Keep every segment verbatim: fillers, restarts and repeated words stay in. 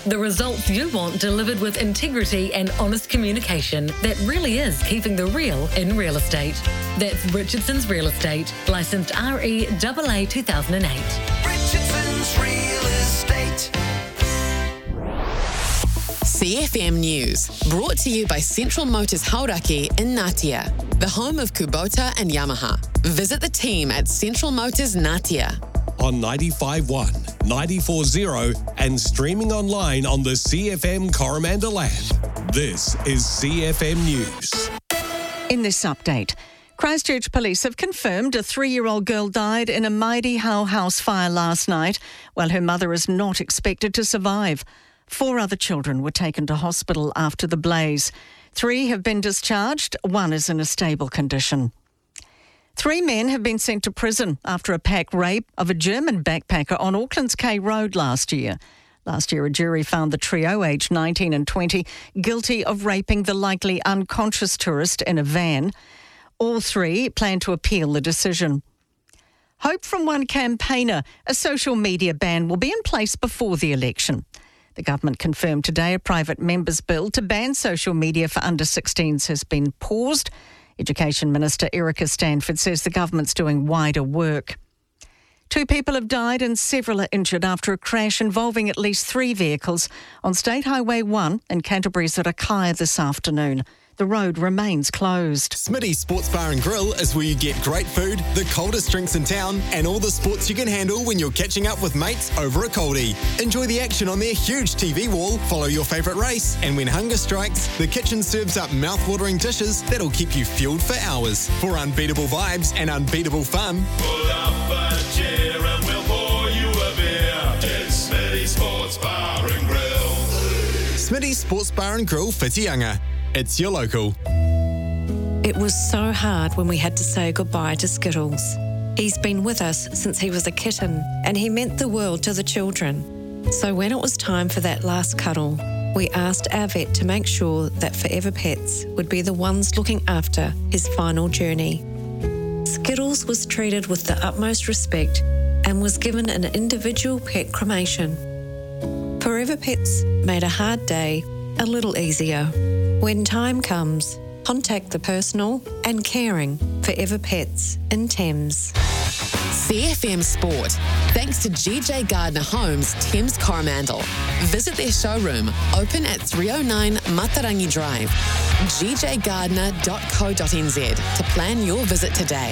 The results you want delivered with integrity and honest communication that really is keeping the real in real estate. That's Richardson's Real Estate, licensed R E A A two thousand eight. Richardson's Real Estate. C F M News, brought to you by Central Motors Hauraki in Ngatea, the home of Kubota and Yamaha. Visit the team at Central Motors Ngatea. On ninety-five point one, ninety-four point zero and streaming online on the C F M Coromandel app. This is C F M News. In this update, Christchurch police have confirmed a three-year-old girl died in a Mairi Hau house fire last night, while her mother is not expected to survive. Four other children were taken to hospital after the blaze. Three have been discharged, one is in a stable condition. Three men have been sent to prison after a pack rape of a German backpacker on Auckland's K Road last year. Last year, a jury found the trio, aged nineteen and twenty, guilty of raping the likely unconscious tourist in a van. All three plan to appeal the decision. Hope from one campaigner, a social media ban will be in place before the election. The government confirmed today a private member's bill to ban social media for under sixteens has been paused. Education Minister Erica Stanford says the government's doing wider work. Two people have died and several are injured after a crash involving at least three vehicles on State Highway one in Canterbury's Rakaia this afternoon. The road remains closed. Smitty's Sports Bar and Grill is where you get great food, the coldest drinks in town, and all the sports you can handle when you're catching up with mates over a coldie. Enjoy the action on their huge T V wall, follow your favourite race, and when hunger strikes, the kitchen serves up mouth-watering dishes that'll keep you fueled for hours. For unbeatable vibes and unbeatable fun, pull up a chair and we'll pour you a beer. It's Smitty's Sports Bar and Grill. Smitty's Sports Bar and Grill, Whitianga. It's your local. It was so hard when we had to say goodbye to Skittles. He's been with us since he was a kitten, and he meant the world to the children. So when it was time for that last cuddle, we asked our vet to make sure that Forever Pets would be the ones looking after his final journey. Skittles was treated with the utmost respect and was given an individual pet cremation. Forever Pets made a hard day a little easier. When time comes, contact the personal and caring Forever Pets in Thames. C F M Sport, thanks to G J Gardner Homes, Thames Coromandel. Visit their showroom, open at three oh nine Matarangi Drive, g j gardner dot co dot n z to plan your visit today.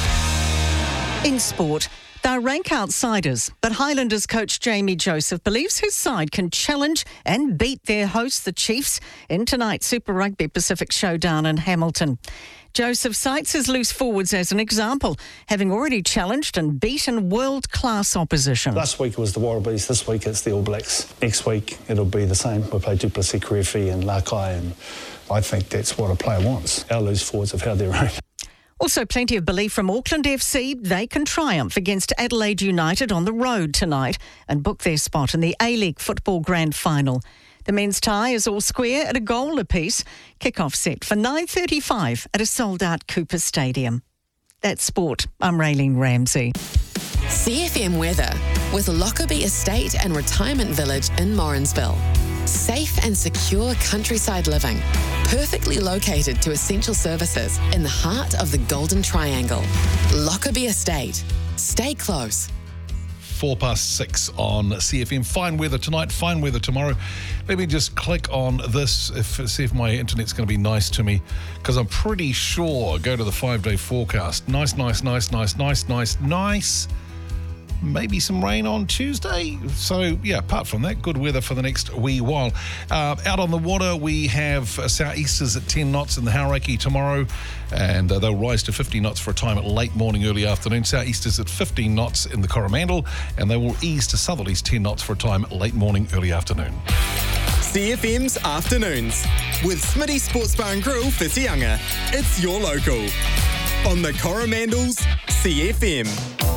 In sport, they're rank outsiders, but Highlanders coach Jamie Joseph believes his side can challenge and beat their hosts, the Chiefs, in tonight's Super Rugby Pacific Showdown in Hamilton. Joseph cites his loose forwards as an example, having already challenged and beaten world-class opposition. Last week it was the Wallabies, this week it's the All Blacks. Next week it'll be the same. We'll play Duplessis, Karefi and Lakai, and I think that's what a player wants. Our loose forwards have held their own. Also plenty of belief from Auckland F C. They can triumph against Adelaide United on the road tonight and book their spot in the A-League Football Grand Final. The men's tie is all square at a goal apiece. Kick-off set for nine thirty-five at a sold-out Cooper Stadium. That's sport. I'm Raylene Ramsey. C F M weather with Lockerbie Estate and Retirement Village in Morrinsville. Safe and secure countryside living, perfectly located to essential services in the heart of the Golden Triangle. Lockerbie Estate. Stay close. Four past six on C F M. Fine weather tonight, fine weather tomorrow. Let me just click on this, if, see if my internet's going to be nice to me, because I'm pretty sure, go to the five-day forecast. Nice, nice, nice, nice, nice, nice, nice. Maybe some rain on Tuesday. So, yeah, apart from that, good weather for the next wee while. Uh, out on the water, we have uh, southeasters at ten knots in the Hauraki tomorrow, and uh, they'll rise to fifty knots for a time at late morning, early afternoon. Southeasters at fifteen knots in the Coromandel, and they will ease to southerlies ten knots for a time at late morning, early afternoon. C F M's Afternoons with Smitty Sports Bar and Grill, Whitianga. It's your local. On the Coromandel's C F M.